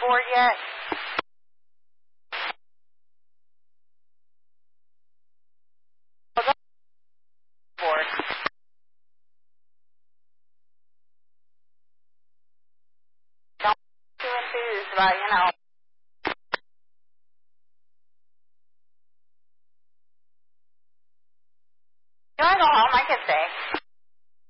board yet? Well, that's the board. Don't be too enthused about, you know. You want to go home? I can stay.